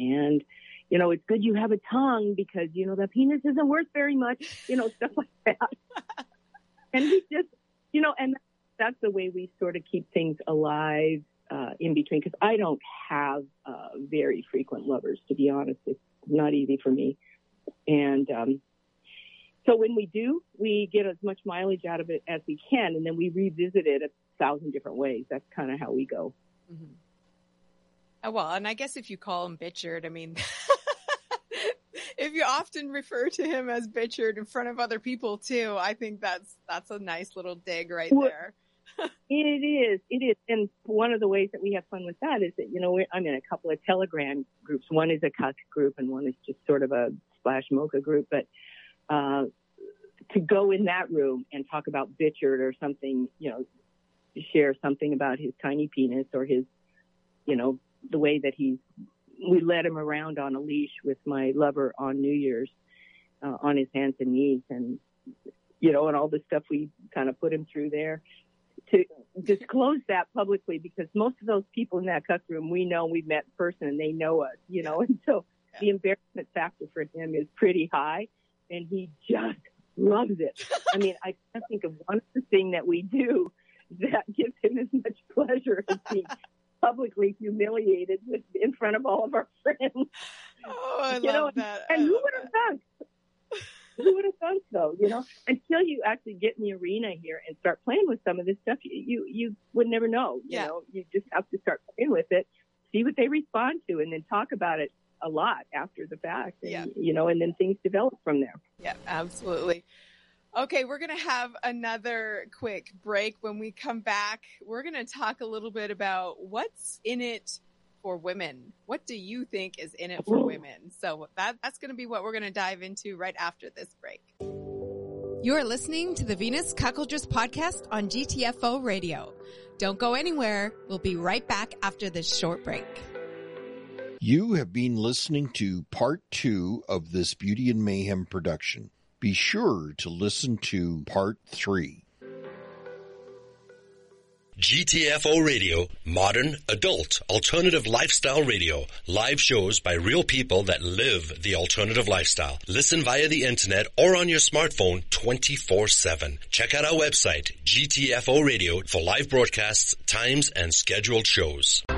And, you know, it's good you have a tongue because, you know, the penis isn't worth very much, you know, stuff like that. And we just, you know, and that's the way we sort of keep things alive in between, because I don't have very frequent lovers, to be honest. It's not easy for me. And so when we do, we get as much mileage out of it as we can, and then we revisit it 1,000 different ways. That's kind of how we go. Mm-hmm. Oh, well, and I guess if you call him Bitchard, I mean, if you often refer to him as Bitchard in front of other people too, I think that's a nice little dig right there. It is. And one of the ways that we have fun with that is that, you know, I'm in a couple of Telegram groups. One is a cuss group and one is just sort of a Splash Mocha group. But to go in that room and talk about Bitchard or something, you know, share something about his tiny penis or his, you know, the way that we led him around on a leash with my lover on New Year's on his hands and knees, and, you know, and all the stuff we kind of put him through there. To disclose that publicly, because most of those people in that cuss room, we know, we've met in person and they know us, you know, and so the embarrassment factor for him is pretty high, and he just loves it. I mean, I can't think of one thing that we do that gives him as much pleasure as being publicly humiliated in front of all of our friends. Oh, I love that. And who would have thunk? Who would have thunk, though, you know, until you actually get in the arena here and start playing with some of this stuff, you would never know, you know, you just have to start playing with it, see what they respond to, and then talk about it a lot after the fact, and, you know, and then things develop from there. Yeah, absolutely. Okay, we're going to have another quick break. When we come back, we're going to talk a little bit about what's in it for women. What do you think is in it for women? So that's going to be what we're going to dive into right after this break. You're listening to the Venus Cuckoldress podcast on GTFO Radio. Don't go anywhere. We'll be right back after this short break. You have been listening to part 2 of this Beauty and Mayhem production. Be sure to listen to part 3. GTFO Radio, modern, adult, alternative lifestyle radio. Live shows by real people that live the alternative lifestyle. Listen via the internet or on your smartphone 24/7. Check out our website, GTFO Radio, for live broadcasts, times, and scheduled shows.